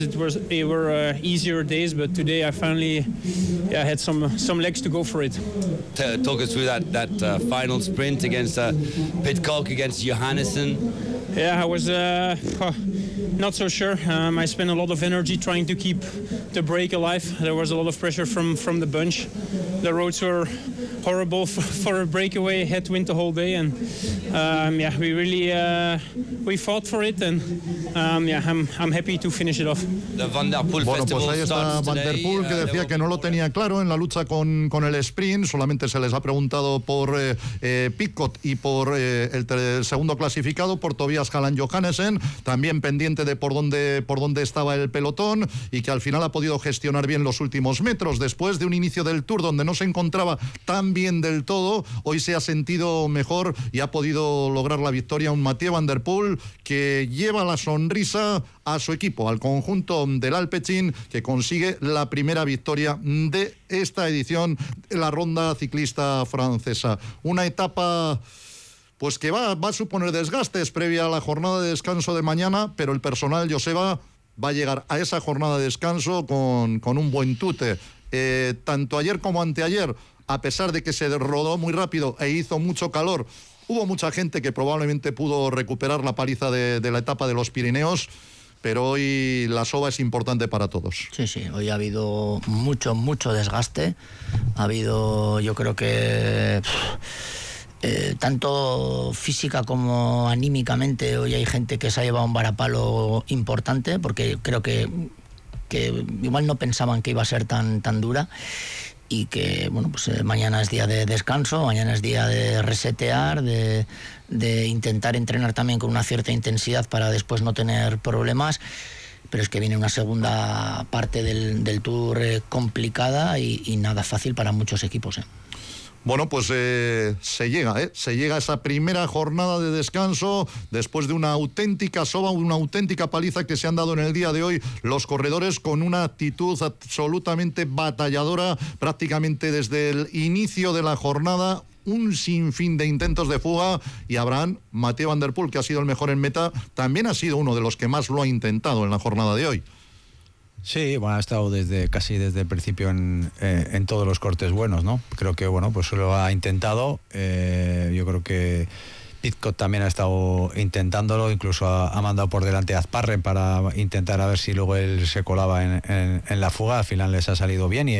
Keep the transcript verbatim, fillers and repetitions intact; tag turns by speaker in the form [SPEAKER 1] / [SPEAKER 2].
[SPEAKER 1] It was it were uh, easier days, but today I finally yeah, had some some legs to go for it.
[SPEAKER 2] Talk us through that that uh, final sprint against uh, Pidcock, against Johannesson.
[SPEAKER 1] Yeah, I was uh, not so sure. Um, I spent a lot of energy trying to keep the break alive. There was a lot of pressure from from the bunch. The roads were horrible for, for a breakaway, headwind the whole day, and um, yeah, we really uh, we fought for it, and um, yeah, I'm I'm happy to finish it off.
[SPEAKER 3] Bueno, pues ahí está Van der Poel, que decía que no lo tenía claro en la lucha con, con el sprint. Solamente se les ha preguntado por eh, eh, Pidcock y por eh, el, el segundo clasificado, por Tobias Halland Johannessen, también pendiente de por dónde, por dónde estaba el pelotón, y que al final ha podido gestionar bien los últimos metros. Después de un inicio del Tour donde no se encontraba tan bien del todo, hoy se ha sentido mejor y ha podido lograr la victoria un Mathieu Van der Poel, que lleva la sonrisa a su equipo, al conjunto del Alpecin, que consigue la primera victoria de esta edición de la Ronda Ciclista Francesa. Una etapa pues que va, va a suponer desgastes previa a la jornada de descanso de mañana, pero el personal, Joseba, va a llegar a esa jornada de descanso con, con un buen tute. Eh, tanto ayer como anteayer, a pesar de que se rodó muy rápido e hizo mucho calor, hubo mucha gente que probablemente pudo recuperar la paliza de, de la etapa de los Pirineos, pero hoy la soba es importante para todos.
[SPEAKER 4] Sí, sí, hoy ha habido mucho, mucho desgaste. Ha habido, yo creo que... Eh, tanto física como anímicamente, hoy hay gente que se ha llevado un varapalo importante, porque creo que, que igual no pensaban que iba a ser tan, tan dura, y que bueno, pues eh, mañana es día de descanso, mañana es día de resetear, de, de intentar entrenar también con una cierta intensidad para después no tener problemas. Pero es que viene una segunda parte del, del Tour eh, complicada y, y nada fácil para muchos equipos, ¿eh?
[SPEAKER 3] Bueno, pues eh, se llega, ¿eh? Se llega a esa primera jornada de descanso después de una auténtica soba, una auténtica paliza que se han dado en el día de hoy los corredores, con una actitud absolutamente batalladora prácticamente desde el inicio de la jornada. Un sinfín de intentos de fuga, y Abraham, Mathieu Van der Poel, que ha sido el mejor en meta, también ha sido uno de los que más lo ha intentado en la jornada de hoy.
[SPEAKER 5] Sí, bueno, ha estado desde casi desde el principio en, eh, en todos los cortes buenos, ¿no? Creo que, bueno, pues lo ha intentado. Eh, yo creo que Pidcock también ha estado intentándolo, incluso ha, ha mandado por delante a Azparren para intentar a ver si luego él se colaba en, en, en la fuga. Al final les ha salido bien y